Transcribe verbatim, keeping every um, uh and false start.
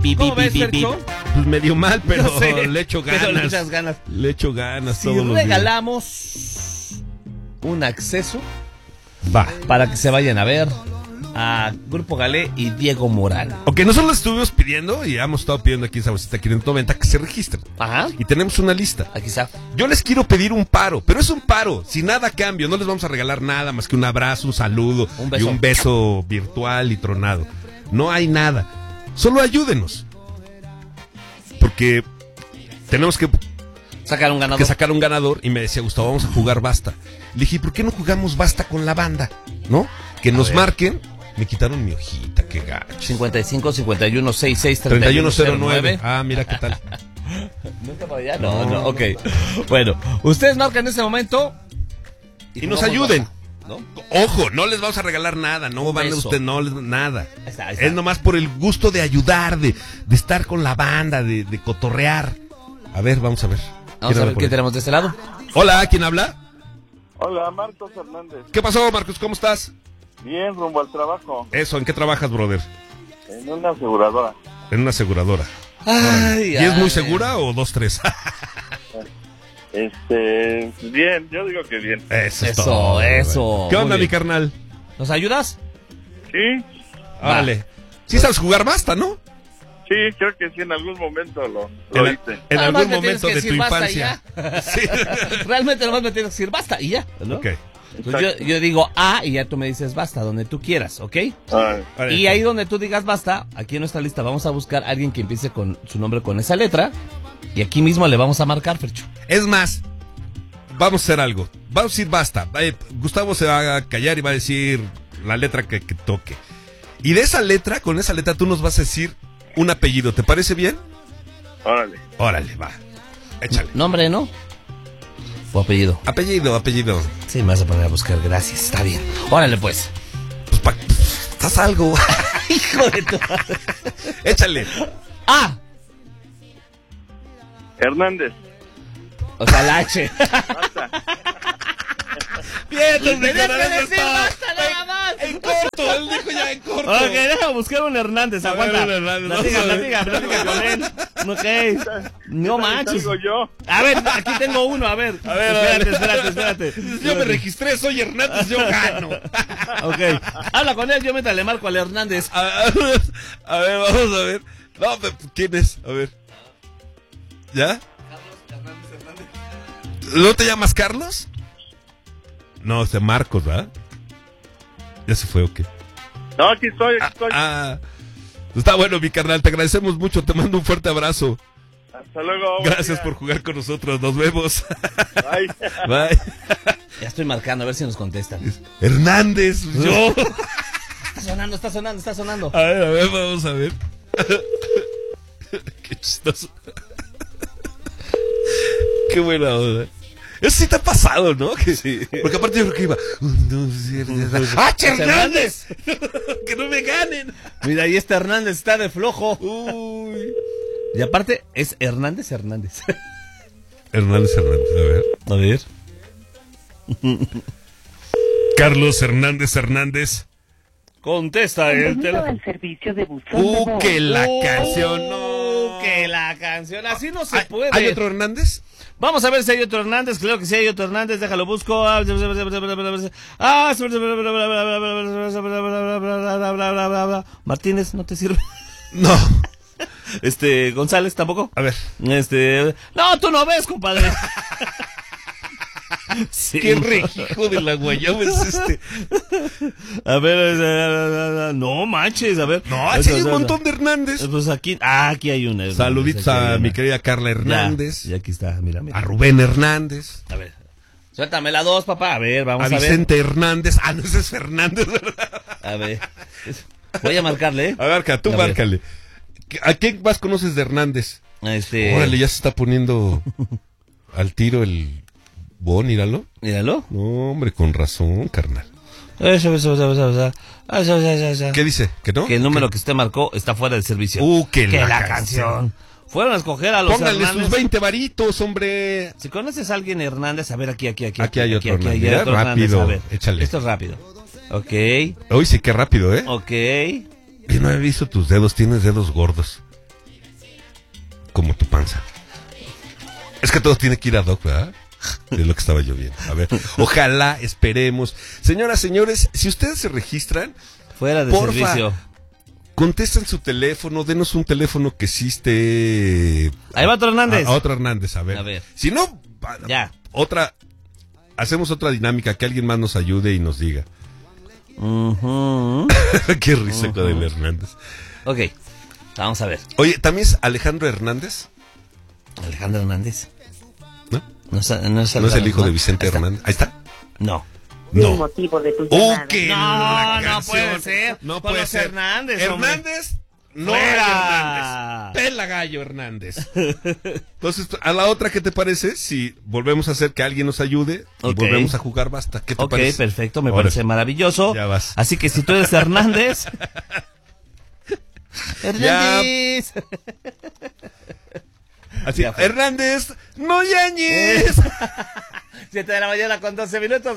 pi, ¿Cómo pi, ves, pi, pi. Sergio? Pues medio mal, pero No sé, le echo pero ganas. le echas ganas. Le echo ganas Si todos los días. regalamos un acceso Va. para que se vayan a ver a Grupo Galé y Diego Morán. Ok, nosotros les estuvimos pidiendo y hemos estado pidiendo aquí en Sabrosita quinientos noventa que se registren. Ajá. Y tenemos una lista. Aquí está. Yo les quiero pedir un paro, pero es un paro, sin nada a cambio. No les vamos a regalar nada más que un abrazo, un saludo Un beso. y un beso virtual y tronado. No hay nada. Solo ayúdenos. Porque tenemos que, Sacar un ganador. que sacar un ganador. Y me decía, Gustavo, vamos a jugar basta. Le dije, ¿por qué no jugamos basta con la banda? ¿No? Que nos ver. marquen. Me quitaron mi hojita, qué gacho. cincuenta y cinco, cincuenta y uno, sesenta y seis, treinta treinta y y uno uno, cero cero nueve. nueve. Ah, mira qué tal. ¿No está para allá? No, no, ok. Bueno, ustedes marcan en este momento. Y nos jugamos ayuden. basta, ¿no? Ojo, no les vamos a regalar nada, no Un van a beso. usted, no, les- nada. Ahí está, ahí está. Es nomás por el gusto de ayudar, de, de estar con la banda, de, de cotorrear. A ver, vamos a ver. Vamos ¿Quién a ver habla por qué ahí? tenemos de este lado. Hola, ¿quién habla? Hola, Marcos Hernández. ¿Qué pasó, Marcos? ¿Cómo estás? Bien, rumbo al trabajo, Eso, ¿en qué trabajas, brother? en una aseguradora. En una aseguradora. Ay, ¿Y es muy segura o dos, tres? Este, bien, yo digo que bien. Eso, es Eso, todo, eso. brother. ¿Qué Muy onda, bien. mi carnal? ¿Nos ayudas? Sí, Vale. Sí sabes jugar basta, ¿no? sí, creo que sí, en algún momento lo, En, lo el- hice. en Nada más algún me tienes momento que de tu decir basta y infancia. ya. Sí. Realmente nomás me tienes que decir basta y ya, ¿no? Ok. Pues yo, yo digo A y ya tú me dices basta, donde tú quieras, ¿ok? Ah, Vale. Y ahí donde tú digas basta, aquí en nuestra lista vamos a buscar a alguien que empiece con su nombre con esa letra. Y aquí mismo le vamos a marcar, Fercho. Es más, vamos a hacer algo. Vamos a decir basta. Eh, Gustavo se va a callar y va a decir la letra que, que toque. Y de esa letra, con esa letra, tú nos vas a decir un apellido. ¿Te parece bien? órale. Órale, va. Échale. ¿Nombre, no? ¿O apellido? Apellido, apellido. Sí, me vas a poner a buscar, gracias, está bien. Órale, pues. Pues, pa, haz algo. Hijo de tu madre. Échale. A. Hernández. O sea, la H. Bien, Tenías que decir basta nada más. En corto, él dijo ya en corto. Ok, déjame buscar un Hernández, A ver, aguanta. un Hernández, Platica, vamos a ver. platica, platica con él. Ok. No manches. Salgo yo. A ver, aquí tengo uno, a ver. A ver, espérate, a ver. espérate, espérate. Yo me Espérate. registré, soy Hernández, yo gano. Ok. Habla con él, yo mientras le marco al Hernández. A, a- a ver, vamos a ver. No, pero, ¿quién es? A ver. ¿Ya? ¿No te llamas Carlos? No, es Marcos, ¿verdad? ¿Ya se fue o qué? No, aquí estoy, aquí estoy. Ah, está bueno, mi carnal, te agradecemos mucho, te mando un fuerte abrazo. Hasta luego. Gracias por jugar con nosotros, nos vemos. Bye. Bye. Ya estoy marcando, a ver si nos contestan. Hernández, yo. Está sonando, está sonando, está sonando. A ver, a ver, vamos a ver. Qué chistoso. Qué buena onda. Eso sí te ha pasado, ¿no? Que, sí. Porque aparte yo creo que iba. Un, dos, tres, ¡Ah, Che Hernández! Que no me ganen. Mira, ahí está Hernández, está de flojo. Uy. Y aparte, es Hernández Hernández. Hernández Hernández, a ver. A ver. Carlos Hernández Hernández. Contesta el Bienvenido teléfono. al servicio de buzón de Uh, voz. que la Uh, canción, no. Que la canción, así no se ¿Hay, puede. ¿Hay otro Hernández? Vamos a ver si hay otro Hernández. Creo que sí hay otro Hernández. Déjalo, busco. Ah, Martínez, ¿no te sirve? No. Este, González, ¿tampoco? A ver. Este, no, tú no ves, compadre. Sí, Qué no. regijo de la guayaba es este. A ver, eh, no manches, a ver. No, sí hay un montón de Hernández. Pues aquí, ah, aquí hay una. Hernández, Saluditos aquí hay a una. mi querida Carla Hernández. Ya, y aquí está, mira, mira. A Rubén Hernández. A ver. Suéltame la dos, papá. A ver, vamos A a, ver. Vicente Hernández. Ah, no, ese es Fernández. A ver. Voy a marcarle, ¿eh? A ver, acá, tú A ver. márcale. ¿A quién más conoces de Hernández? Este. Órale, ya se está poniendo al tiro el bon, míralo. Míralo. No, hombre, con razón, carnal. Eso, eso, eso, eso, eso. Eso, eso, eso. ¿Qué dice? ¿Que no? Que el número ¿Qué? que usted marcó está fuera del servicio. Uh, que, que la, la canción. canción. Fueron a escoger a los Póngale Hernández. sus veinte varitos, hombre. Si conoces a alguien Hernández, a ver aquí, aquí, aquí. Aquí hay otro Hernández. hay otro Rápido, A ver, échale. Esto es rápido. Ok, Hoy sí, qué rápido, ¿eh? ok. Yo no he visto tus dedos, tienes dedos gordos. panza. Es que todo tiene que ir ad hoc, ¿verdad? De lo que estaba lloviendo. A ver, ojalá, esperemos. Señoras, señores, si ustedes se registran, Fuera de porfa, servicio. contesten su teléfono, denos un teléfono que sí esté... Ahí va otro Hernández. A, a otro Hernández, a ver. A ver. Si no, Ya. otra... Hacemos otra dinámica, que alguien más nos ayude y nos diga. Ujú. Qué risa Ujú. con el Hernández. Ok, vamos a ver. Oye, ¿también es Alejandro Hernández? Alejandro Hernández. ¿No? No es, no es, ¿No es el hijo ¿no? de Vicente Ahí está. Hernández? Ahí está. No. El No. motivo de tu ¡Oh, llamada. qué No, la no canción! puede ser. No Con puede los ser. Hernández, hombre. Hernández, no ¡Fuera! hay Hernández. Pela gallo Hernández. Entonces, a la otra, ¿qué te parece? Si volvemos a hacer que alguien nos ayude y Ok. volvemos a jugar basta. ¿Qué te Ok, parece? perfecto, me Órale. parece maravilloso. Ya vas. Así que si tú eres Hernández... Hernández. Así, Ya fue. Hernández, no yañes. siete de la mañana con doce minutos.